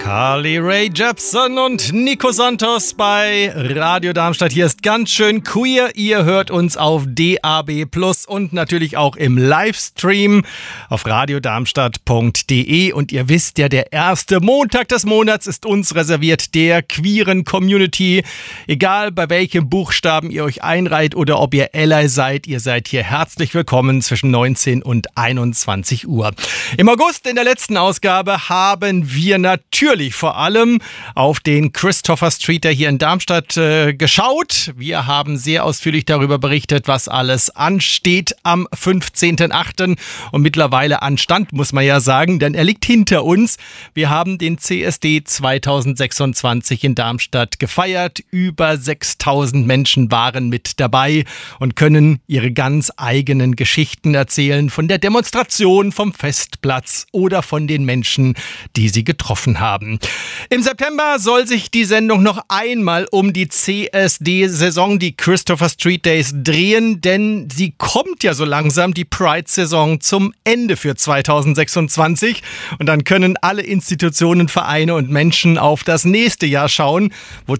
Carly Rae Jepsen und Nico Santos bei Radio Darmstadt. Hier ist ganz schön queer. Ihr hört uns auf DAB+ und natürlich auch im Livestream auf radiodarmstadt.de. Und ihr wisst ja, der erste Montag des Monats ist uns reserviert, der queeren Community. Egal bei welchem Buchstaben ihr euch einreiht oder ob ihr Ally seid, ihr seid hier herzlich willkommen zwischen 19 und 21 Uhr. Im August, in der letzten Ausgabe, haben wir natürlich vor allem auf den Christopher Street Day hier in Darmstadt geschaut. Wir haben sehr ausführlich darüber berichtet, was alles ansteht am 15.8. und mittlerweile anstand, muss man ja sagen, denn er liegt hinter uns. Wir haben den CSD 2026 in Darmstadt gefeiert. Über 6.000 Menschen waren mit dabei und können ihre ganz eigenen Geschichten erzählen von der Demonstration, vom Festplatz oder von den Menschen, die sie getroffen haben. Im September soll sich die Sendung noch einmal um die CSD-Saison, die Christopher Street Days, drehen, denn sie kommt ja so langsam, die Pride-Saison, zum Ende für 2026. Und dann können alle Institutionen, Vereine und Menschen auf das nächste Jahr schauen, wo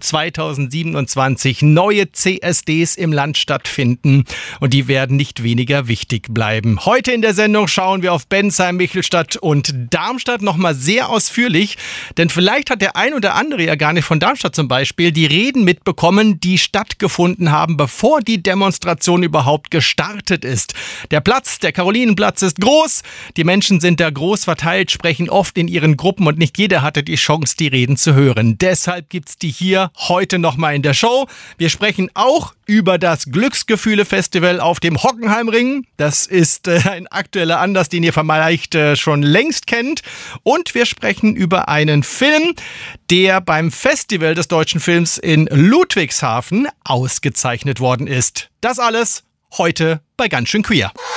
2027 neue CSDs im Land stattfinden. Und die werden nicht weniger wichtig bleiben. Heute in der Sendung schauen wir auf Bensheim, Michelstadt und Darmstadt nochmal sehr ausführlich. Denn vielleicht hat der ein oder andere ja gar nicht von Darmstadt zum Beispiel die Reden mitbekommen, die stattgefunden haben, bevor die Demonstration überhaupt gestartet ist. Der Platz, der Karolinenplatz, ist groß. Die Menschen sind da groß verteilt, sprechen oft in ihren Gruppen und nicht jeder hatte die Chance, die Reden zu hören. Deshalb gibt's die hier heute nochmal in der Show. Wir sprechen auch über das Glücksgefühle-Festival auf dem Hockenheimring. Das ist ein aktueller Anlass, den ihr vielleicht schon längst kennt. Und wir sprechen über einen Film, der beim Festival des deutschen Films in Ludwigshafen ausgezeichnet worden ist. Das alles heute bei Ganz schön queer.